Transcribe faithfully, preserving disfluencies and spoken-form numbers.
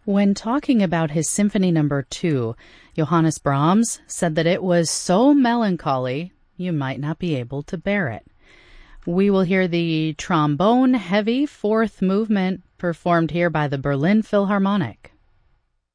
When talking about his Symphony Number two, Johannes Brahms said that it was so melancholy you might not be able to bear it. We will hear the trombone-heavy fourth movement performed here by the Berlin Philharmonic.